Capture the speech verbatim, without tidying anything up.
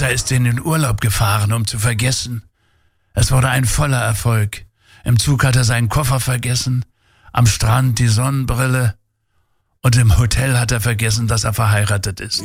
Vater ist in den Urlaub gefahren, um zu vergessen. Es wurde ein voller Erfolg. Im Zug hat er seinen Koffer vergessen, am Strand die Sonnenbrille und im Hotel hat er vergessen, dass er verheiratet ist.